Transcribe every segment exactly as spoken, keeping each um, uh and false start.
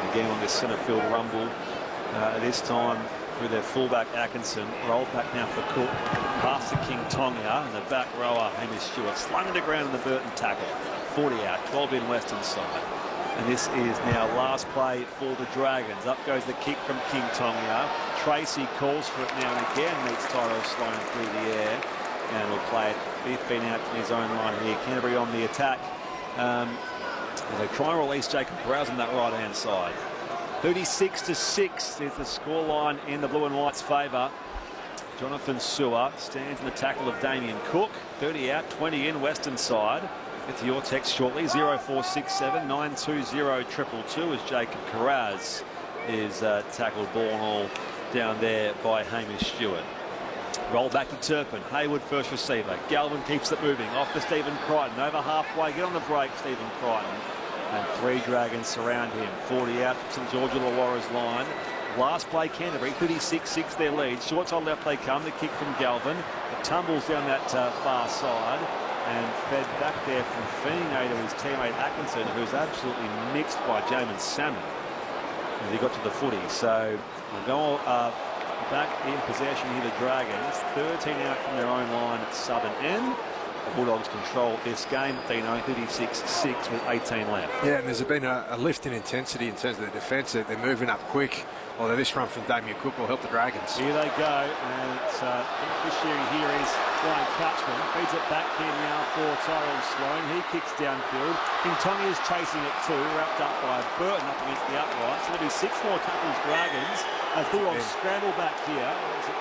again on this centre field rumble. Uh, this time through their fullback Atkinson. Rolled back now for Cook. Pass to King Tonga, and the back rower Hamish Stewart slung to the ground in the Burton tackle. forty out, twelve in Western side. And this is now last play for the Dragons. Up goes the kick from King Tonga. Tracy calls for it now and again, meets Tyrell Sloan through the air, and will play it. Fifth been out in his own line here. Canterbury on the attack. Um, they try and release Jacob Carouse on that right-hand side. thirty-six to six is the scoreline in the blue and white's favour. Jonathan Sewer stands in the tackle of Damien Cook. thirty out, twenty in Western side. Get to your text shortly. zero four six seven nine two zero two two two as Jacob Carouse is uh, tackled ball and all down there by Hamish Stewart. Roll back to Turpin. Hayward first receiver. Galvin keeps it moving. Off to Stephen Crichton. Over halfway. Get on the break, Stephen Crichton. And three Dragons surround him. forty out from St George Illawarra's line. Last play Canterbury. thirty-six six their lead. Short side left they come. The kick from Galvin. It tumbles down that uh, far side. And fed back there from Feeney to his teammate Atkinson, who's absolutely mixed by Jamin Salmon as he got to the footy. So we'll go uh, back in possession here, the Dragons. thirteen out from their own line at southern end. The Bulldogs control this game. Dino, thirty-six six with eighteen left. Yeah, and there's been a, a lift in intensity in terms of the defence. They're moving up quick. Although this run from Damien Cook will help the Dragons. Here they go, and uh, the beneficiary here is Ryan Couchman. Feeds it back here now for Tyrell Sloan. He kicks downfield. King Tonga is chasing it too, wrapped up by Burton up against the upright. So there'll be six more tackles Dragons as Bulldogs scramble back here.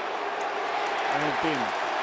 And bin.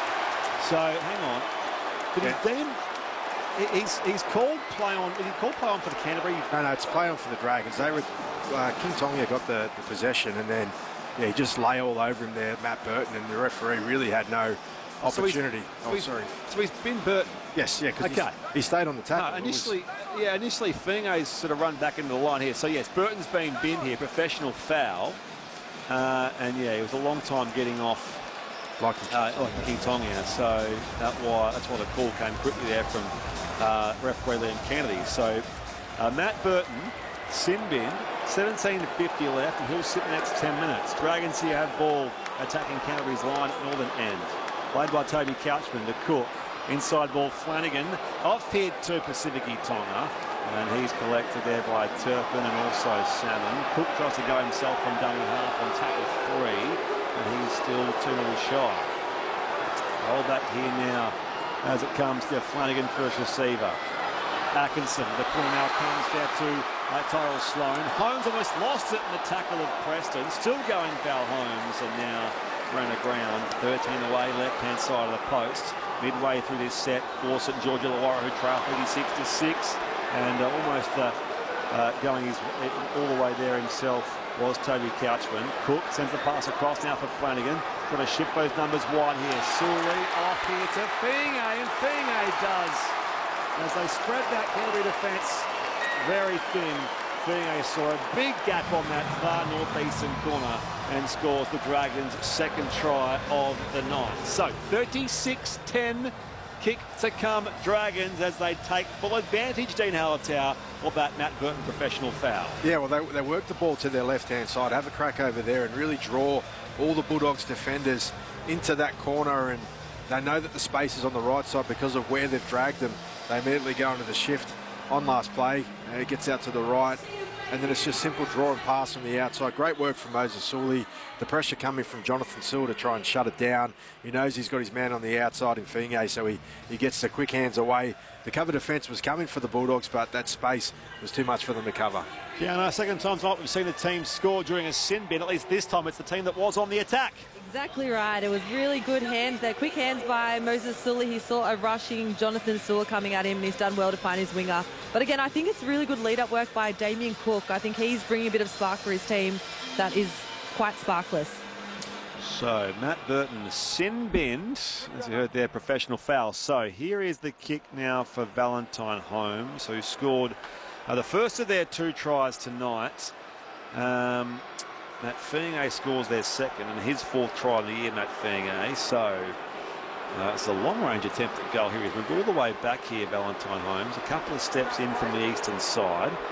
So hang on. Did yeah. he then? He's he's called play on. Did he call play on for the Canterbury? No, no, it's play on for the Dragons. They were uh, King Tonga got the, the possession, and then yeah, he just lay all over him there, Matt Burton, and the referee really had no opportunity. So oh, he's, sorry. So he's been Burton. Yes, yeah, because okay. he stayed on the tackle. No, initially, was... yeah, initially Fingay's sort of run back into the line here. So yes, Burton's been binned here, professional foul, uh, and yeah, it was a long time getting off. Like uh, like King Tonga, so that why that's why the call came quickly there from uh, referee Liam Kennedy. So uh, Matt Burton, sin bin, seventeen to fifty left, and he'll sit the next ten minutes. Dragons here have ball attacking Canterbury's line at northern end. Played by Toby Couchman, the Cook. Inside ball Flanagan, off here to Pacifici Tonga, and he's collected there by Turpin and also Salmon. Cook tries to go himself from dummy half on tackle three. And he's still two nil shy. Roll back here now as it comes to Flanagan, first receiver. Atkinson, the corner now comes down to uh, Tyrell Sloan. Holmes almost lost it in the tackle of Preston. Still going foul Holmes, and now ran aground. thirteen away, left-hand side of the post. Midway through this set for St George Illawarra, who trail thirty-six to six. And uh, almost uh, uh, going his, all the way there himself was Toby Couchman. Cook sends the pass across now for Flanagan. Got to shift those numbers wide here. Sully off here to Fingay, and Fingay does. As they spread that Canterbury defence very thin, Fingay saw a big gap on that far northeastern corner and scores the Dragons' second try of the night. So thirty-six ten. Kick to come Dragons as they take full advantage. Dean Hallertau of that Matt Burton professional foul. Yeah, well, they, they work the ball to their left-hand side, have a crack over there and really draw all the Bulldogs defenders into that corner, and they know that the space is on the right side because of where they've dragged them. They immediately go into the shift on last play, and it gets out to the right, and then it's just simple draw and pass from the outside. Great work from Moses Sully. The pressure coming from Jonathan Sewer to try and shut it down. He knows he's got his man on the outside in Fingay, so he, he gets the quick hands away. The cover defence was coming for the Bulldogs, but that space was too much for them to cover. Yeah, no, second time tonight we've seen the team score during a sin bin. At least this time it's the team that was on the attack. Exactly right. It was really good hands there. Quick hands by Moses Sully. He saw a rushing Jonathan Sewer coming at him, and he's done well to find his winger. But again, I think it's really good lead-up work by Damien Cook. I think he's bringing a bit of spark for his team that is quite sparkless. So Matt Burton sin binned, as you heard there, professional foul. So here is the kick now for Valentine Holmes, who scored uh, the first of their two tries tonight. Um, Matt Fingay scores their second and his fourth try of the year, Matt Fingay. So uh, it's a long-range attempt at goal here. We've got all the way back here, Valentine Holmes, a couple of steps in from the eastern side.